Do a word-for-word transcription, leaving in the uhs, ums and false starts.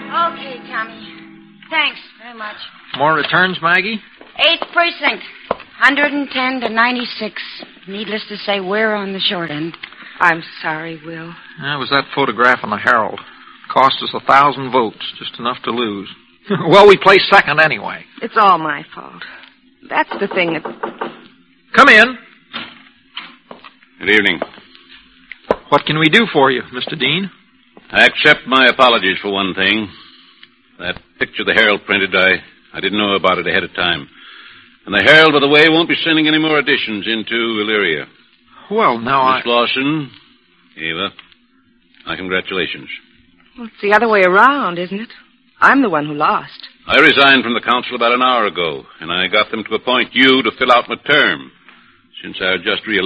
Okay, Tommy. Thanks very much. More returns, Maggie? Eighth precinct. one hundred ten to ninety-six. Needless to say, we're on the short end. I'm sorry, Will. That was that photograph in the Herald. Cost us a thousand votes, just enough to lose. Well, we placed second anyway. It's all my fault. That's the thing that... Come in. Good evening. What can we do for you, Mister Dean? I accept my apologies for one thing. That picture the Herald printed, I, I didn't know about it ahead of time. And the Herald, by the way, won't be sending any more editions into Illyria. Well, now Miss I... Lawson, Eva, my congratulations. Well, it's the other way around, isn't it? I'm the one who lost. I resigned from the council about an hour ago, and I got them to appoint you to fill out my term. Since I had just reelected